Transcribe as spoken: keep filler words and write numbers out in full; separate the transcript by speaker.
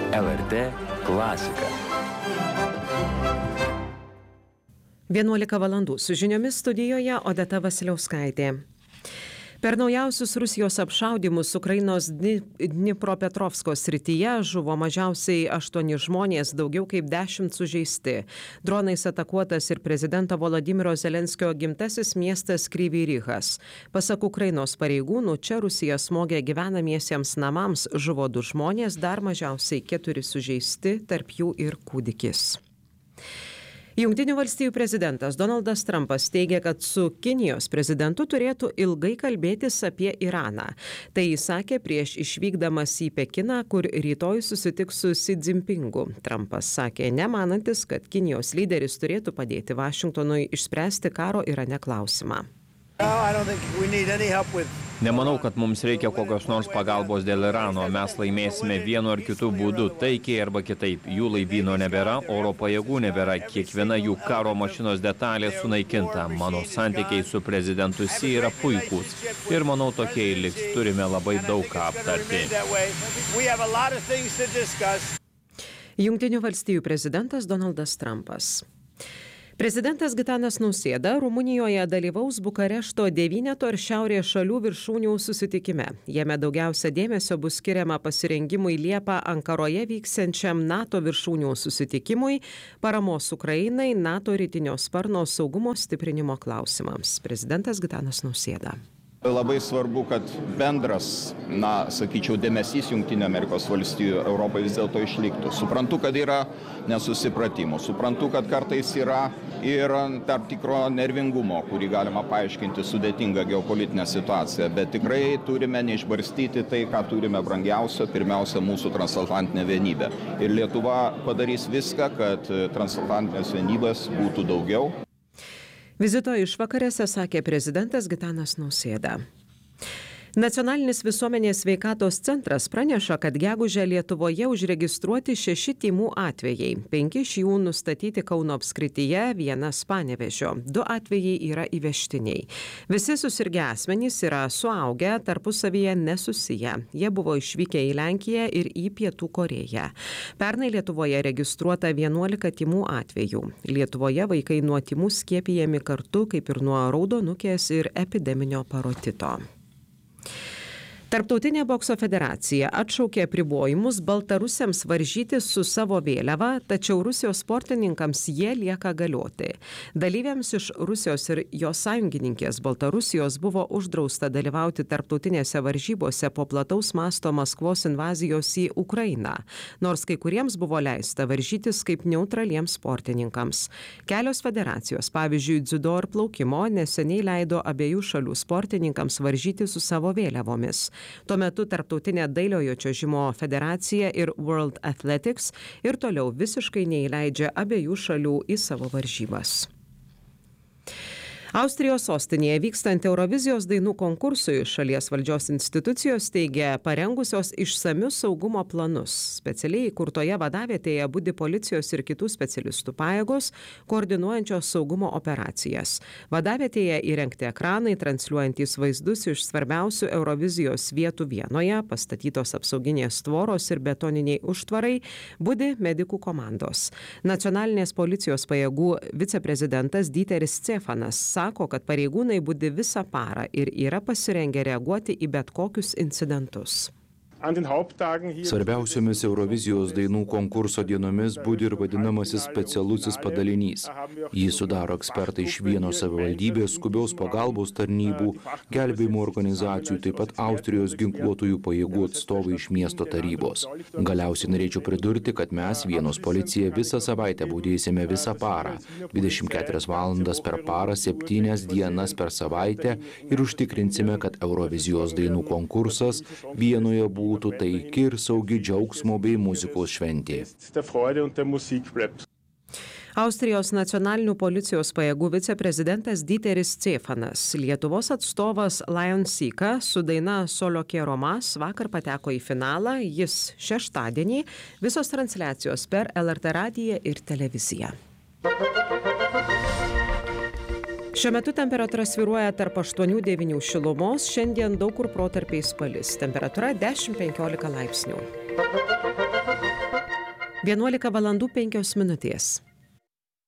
Speaker 1: L R T klasika.
Speaker 2: vienuolika valandų su žiniomis studijoje Odeta Vasiliauskaitė. Per naujausius Rusijos apšaudymus Ukrainos Dnipropetrovsko srityje žuvo mažiausiai aštuoni žmonės, daugiau kaip dešimt sužeisti. Dronais atakuotas ir prezidento Volodymyro Zelenskio gimtasis miestas Kryvyj Rihas. Pasak Ukrainos pareigūnų, čia Rusija smogė gyvenamiesiems namams, žuvo du žmonės, dar mažiausiai keturi sužeisti, tarp jų ir kūdikis. Jungtinių valstijų prezidentas Donaldas Trumpas teigia, kad su Kinijos prezidentu turėtų ilgai kalbėtis apie Iraną. Tai jis sakė prieš išvykdamas į Pekiną, kur rytoj susitiks su Xi Jinpingu. Trumpas sakė, nemanantis, kad Kinijos lyderis turėtų padėti Vašingtonui išspręsti karo Irane klausimą.
Speaker 3: Nemanau, kad mums reikia kokios nors pagalbos dėl Irano. Mes laimėsime vienu ar kitu būdu, taikiai arba kitaip. Jų laivyno nebėra, oro pajėgų nebėra, kiekviena jų karo mašinos detalė sunaikinta. Mano santykiai su prezidentu Xi yra puikūs ir manau tokie ir liks. Turime labai daug ką aptarti.
Speaker 2: Jungtinių valstijų prezidentas Donaldas Trumpas. Prezidentas Gitanas Nausėda Rumunijoje dalyvaus Bukarešto devyneto ir šiaurės šalių viršūnių susitikime. Jame daugiausia dėmesio bus skiriama pasirengimui Liepą Ankaroje vyksiančiam NATO viršūnių susitikimui, paramos Ukrainai, NATO rytinio sparno saugumo stiprinimo klausimams. Prezidentas Gitanas Nausėda.
Speaker 4: Labai svarbu, kad bendras, na, sakyčiau, dėmesys Jungtinių Amerikos valstijų Europai vis dėlto išliktų. Suprantu, kad yra nesusipratimų, suprantu, kad kartais yra ir tarp tikro nervingumo, kurį galima paaiškinti sudėtingą geopolitinę situaciją, bet tikrai turime neišbarstyti tai, ką turime brangiausio, pirmiausia, mūsų transatlantinę vienybę. Ir Lietuva padarys viską, kad transatlantinės vienybės būtų daugiau.
Speaker 2: Vizito išvakarėse sakė prezidentas Gitanas Nausėda. Nacionalinis visuomenės sveikatos centras praneša, kad gegužę Lietuvoje užregistruoti šeši tymų atvejai. Penki iš jų nustatyti Kauno apskrityje, vienas Panevėžio. Du atvejai yra įvežtiniai. Visi susirgę asmenys yra suaugę, tarpusavyje nesusiję. Jie buvo išvykę į Lenkiją ir į Pietų Korėją. Pernai Lietuvoje registruota vienuolika tymų atvejų. Lietuvoje vaikai nuo tymų skiepijami kartu, kaip ir nuo raudonukės ir epideminio parotito. Tarptautinė bokso federacija atšaukė apribojimus baltarusiams varžytis su savo vėliava, tačiau Rusijos sportininkams jie lieka galioti. Dalyviams iš Rusijos ir jos sąjungininkės Baltarusijos buvo uždrausta dalyvauti tarptautinėse varžybose po plataus masto Maskvos invazijos į Ukrainą, nors kai kuriems buvo leista varžytis kaip neutraliems sportininkams. Kelios federacijos, pavyzdžiui, dziudo ir plaukimo, neseniai leido abiejų šalių sportininkams varžyti su savo vėliavomis. Tuo metu Tarptautinė dailiojo čiuožimo federacija ir World Athletics ir toliau visiškai neįleidžia abiejų šalių į savo varžybas. Austrijos sostinėje vykstant Eurovizijos dainų konkursui šalies valdžios institucijos teigia parengusios išsamius saugumo planus. Specialiai įkurtoje vadavietėje budi policijos ir kitų specialistų pajėgos, koordinuojančios saugumo operacijas. Vadavietėje įrengti ekranai, transliuojantys vaizdus iš svarbiausių Eurovizijos vietų Vienoje, pastatytos apsauginės tvoros ir betoniniai užtvarai, budi medikų komandos. Nacionalinės policijos pajėgų viceprezidentas Dieteris Cefanas sako, kad pareigūnai budi visą parą ir yra pasirengę reaguoti į bet kokius incidentus.
Speaker 5: Svarbiausiomis Eurovizijos dainų konkurso dienomis budi ir vadinamasis specialusis padalinys. Jį sudaro ekspertai iš vienos savivaldybės, skubios pagalbos tarnybų, gelbėjimo organizacijų, taip pat Austrijos ginkluotųjų pajėgų atstovai iš miesto tarybos. Galiausiai norėčiau pridurti, kad mes Vienos policija visą savaitę budėsime visą parą, dvidešimt keturias valandas per parą, septynias dienas per savaitę ir užtikrinsime, kad Eurovizijos dainų konkursas Vienoje būtų būtų taiki ir saugi džiaugsmo bei muzikos šventė.
Speaker 2: Austrijos nacionalinių policijos pajėgų viceprezidentas Dieteris Cefanas. Lietuvos atstovas Lion Sika su daina Solo Quiero Más vakar pateko į finalą. Jis šeštadienį, visos transliacijos per L R T radiją ir televiziją. Šiuo metu temperatūra svyruoja tarp aštuonių devynių šilumos, šiandien daug kur protarpiais palis. Temperatūra dešimt penkiolika laipsnių. vienuolika valandų penkios minutės.